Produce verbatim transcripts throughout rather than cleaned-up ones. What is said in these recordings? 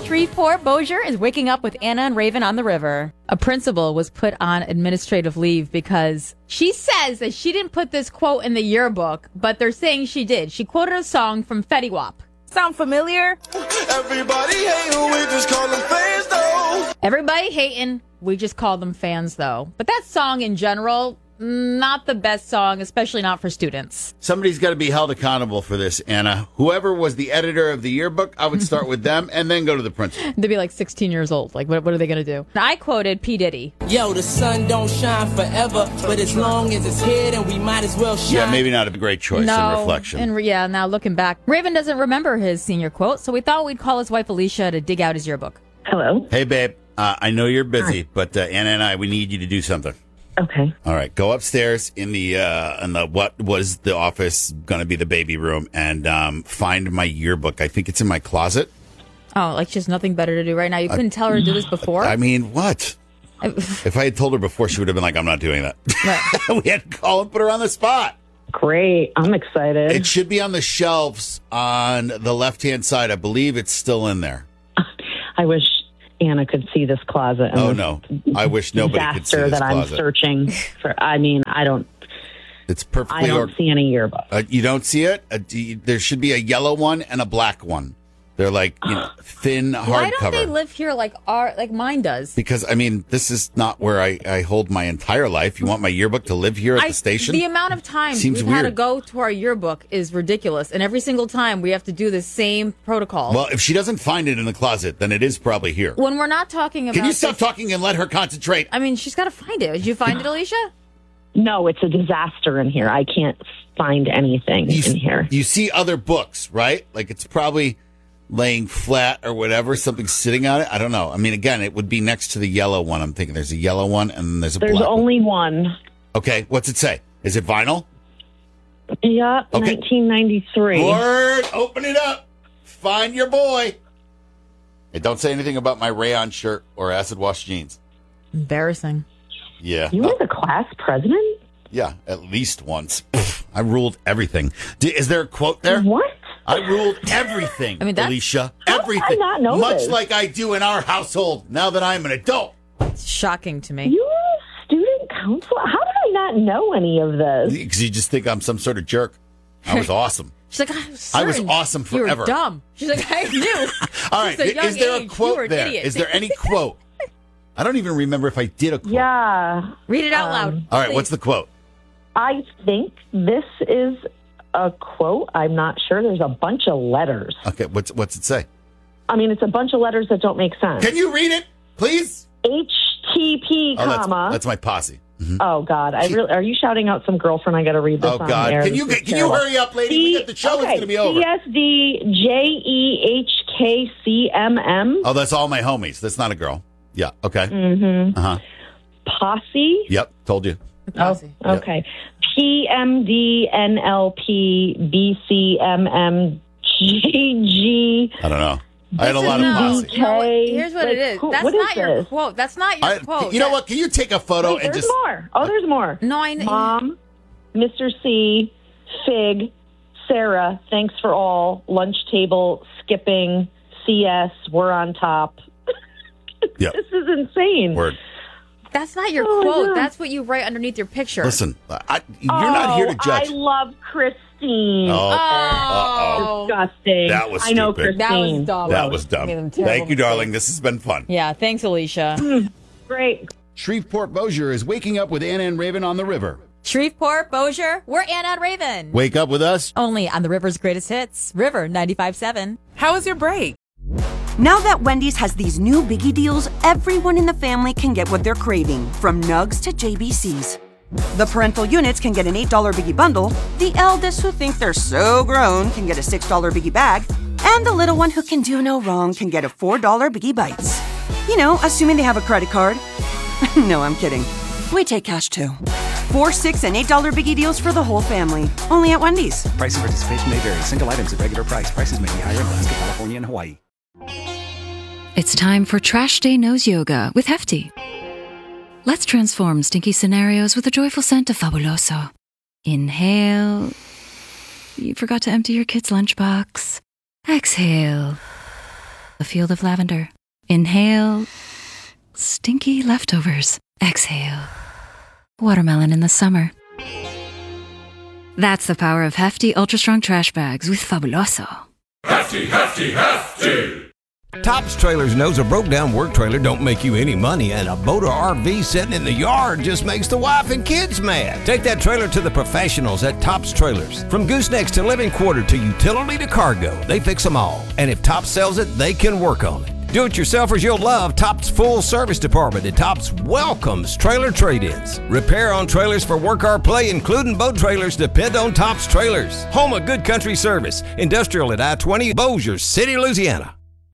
Shreveport Bossier is waking up with Anna and Raven on the river. A principal was put on administrative leave because she says that she didn't put this quote in the yearbook, but they're saying she did. She quoted a song from Fetty Wap. Sound familiar? Everybody hating, we just call them fans though. Everybody hating, we just call them fans though. But that song in general, not the best song, especially not for students. Somebody's got to be held accountable for this, Anna. Whoever was the editor of the yearbook, I would start with them and then go to the principal. They'd be like sixteen years old. Like, what, what are they going to do? I quoted P. Diddy. Yo, the sun don't shine forever, but as long as it's here, then we might as well shine. Yeah, maybe not a great choice no, in reflection. And yeah, now looking back, Raven doesn't remember his senior quote, so we thought we'd call his wife Alicia to dig out his yearbook. Hello. Hey, babe. Uh, I know you're busy, Hi. but uh, Anna and I, we need you to do something. Okay. All right, go upstairs in the uh, in the what was the office going to be the baby room and um, find my yearbook. I think it's in my closet. Oh, like she has nothing better to do right now. You couldn't tell her to do this before? I mean, what? If I had told her before, she would have been like, "I'm not doing that." Right. We had to call and put her on the spot. Great. I'm excited. It should be on the shelves on the left hand side. I believe it's still in there. I wish Anna could see this closet. And Oh this no! I wish nobody could see disaster this that closet. I'm searching for. I mean, I don't. It's perfectly. I don't or- see any yearbook. Uh, you don't see it? Uh, do you- there should be a yellow one and a black one. They're like, you know, thin Why don't hardcover. they live here like our like mine does? Because, I mean, this is not where I, I hold my entire life. You want my yearbook to live here at I, the station? The amount of times Seems we've had to weird. go to our yearbook is ridiculous, and every single time we have to do the same protocol. Well, if she doesn't find it in the closet, then it is probably here. when we're not talking about, Can you stop this- talking and let her concentrate? I mean, she's got to find it. Did you find it, Alicia? No, it's a disaster in here. I can't find anything You, in here. you see other books, right? Like it's probably laying flat or whatever, something sitting on it. I don't know. I mean, again, it would be next to the yellow one. I'm thinking there's a yellow one and then there's a There's black one. only one. Okay, what's it say? Is it vinyl? Yeah, Okay. nineteen ninety-three. Word, open it up. Find your boy. Hey, don't say anything about my rayon shirt or acid wash jeans. Embarrassing. Yeah. You were the class president? Yeah, at least once. Pfft, I ruled everything. D- Is there a quote there? What? I ruled everything, I mean, that's- Alicia. How did I Everything. not know Much this? like I do in our household now that I'm an adult. It's shocking to me. You were a student council? How did I not know any of this? Because you just think I'm some sort of jerk. I was awesome. She's like, I was, I was certain awesome You forever. were dumb. She's like, I knew. All right, Since a young is there age, a you quote were an there? idiot. Is there any quote? I don't even remember if I did a quote. Yeah. Read it out Um, loud. All right, please. what's the quote? I think this is a quote. I'm not sure. There's a bunch of letters. Okay, what's what's it say? I mean, it's a bunch of letters that don't make sense. Can you read it, please? H T P, Oh, that's, comma. that's my posse. Mhm. Oh God! I really are you shouting out some girlfriend? I got to read this. Oh on God! air. Can you This is can you terrible. hurry up, lady? We got the show is okay. going to be over. C S D J E H K C M M Oh, that's all my homies. That's not a girl. Yeah. Okay. Mm-hmm. Uh huh. Posse. Yep. Told you. Posse. Oh, okay. P M D N L P B C M M G G. I don't know. I had a lot of No, posse. no, wait, here's what Like, it is. who- That's what is not your this? quote. That's not your I, quote. you know That- what? Can you take a photo Wait, and there's just? more. Oh, there's more. No, I Mom, Mister C, Fig, Sarah, thanks for all, lunch table, skipping, C S, we're on top. Yep. This is insane. Word. That's not your Oh, quote. yeah. That's what you write underneath your picture. Listen, I, you're not here to Oh, judge. I love Christine. Oh, Oh. Disgusting. That was I know stupid. Christine. That was dumb. that was dumb. Made them terrible Thank you, darling. mistakes. This has been fun. Yeah, thanks, Alicia. Great. Shreveport Bossier is waking up with Anna and Raven on the river. Shreveport, Bossier, we're Anna and Raven. Wake up with us. Only on the River's greatest hits, River ninety-five point seven. How was your break? Now that Wendy's has these new biggie deals, everyone in the family can get what they're craving, from nugs to J B Cs. The parental units can get an eight dollar biggie bundle, the eldest who think they're so grown can get a six dollar biggie bag, and the little one who can do no wrong can get a four dollar biggie bites. You know, assuming they have a credit card. No, I'm kidding. We take cash too. Four, six, and eight dollar biggie deals for the whole family. Only at Wendy's. Price and participation may vary. Single items at regular price. Prices may be higher in Alaska, California, and Hawaii. It's time for Trash Day Nose Yoga with Hefty. Let's transform stinky scenarios with a joyful scent of Fabuloso. Inhale. You forgot to empty your kid's lunchbox. Exhale. a field of lavender. Inhale, stinky leftovers. Exhale, watermelon in the summer. That's the power of hefty, ultra-strong trash bags with Fabuloso. Hefty, hefty, hefty! Tops Trailers knows a broke-down work trailer don't make you any money, and a boat or R V sitting in the yard just makes the wife and kids mad. Take that trailer to the professionals at Tops Trailers. From goosenecks to living quarter to utility to cargo, they fix them all. And if Tops sells it, they can work on it. Do-it-yourselfers you'll love Tops Full Service Department at Tops welcomes trailer trade-ins. Repair on trailers for work or play, including boat trailers, depend on Tops Trailers. Home of Good Country Service. Industrial at I twenty, Bossier City, Louisiana.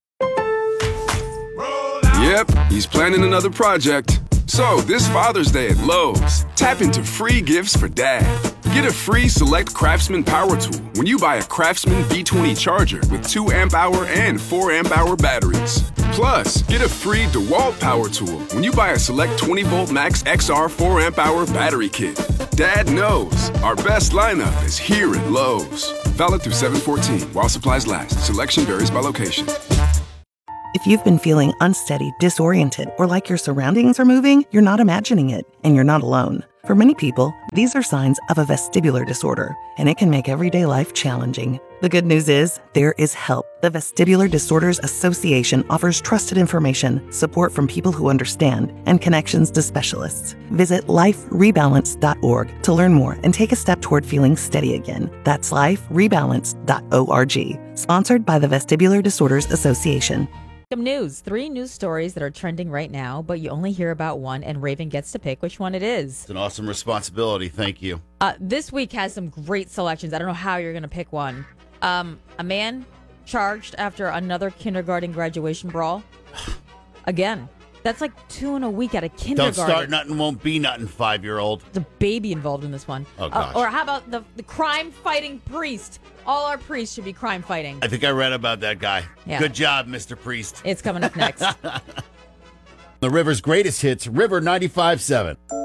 Yep, he's planning another project. So, this Father's Day at Lowe's, tap into free gifts for Dad. Get a free Select Craftsman power tool when you buy a Craftsman V twenty charger with two amp hour and four amp hour batteries. Plus, get a free DeWalt power tool when you buy a Select twenty volt Max X R four amp hour battery kit. Dad knows our best lineup is here at Lowe's. Valid through seven fourteen while supplies last. Selection varies by location. If you've been feeling unsteady, disoriented, or like your surroundings are moving, you're not imagining it, and you're not alone. For many people, these are signs of a vestibular disorder, and it can make everyday life challenging. The good news is, there is help. The Vestibular Disorders Association offers trusted information, support from people who understand, and connections to specialists. Visit life rebalance dot org to learn more and take a step toward feeling steady again. That's life rebalance dot org. Sponsored by the Vestibular Disorders Association. News. Three news stories that are trending right now, but you only hear about one, and Raven gets to pick which one it is. It's an awesome responsibility. Thank you. Uh, this week has some great selections. I don't know how you're going to pick one. Um, a man charged after another kindergarten graduation brawl. Again, that's like two in a week at a kindergarten. Don't start nothing, won't be nothing, five-year-old. There's a baby involved in this one. Oh, gosh. Uh, or how about the, the crime-fighting priest? All our priests should be crime-fighting. I think I read about that guy. Yeah. Good job, Mister Priest. It's coming up next. The River's greatest hits, River ninety-five point seven.